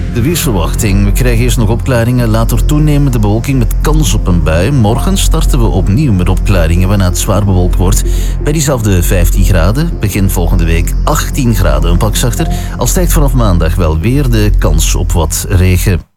De weersverwachting. We krijgen eerst nog opklaringen, later toenemende bewolking met kans op een bui. Morgen starten we opnieuw met opklaringen waarna het zwaar bewolkt wordt. Bij diezelfde 15 graden, begin volgende week 18 graden, een pak zachter. Al stijgt vanaf maandag wel weer de kans op wat regen.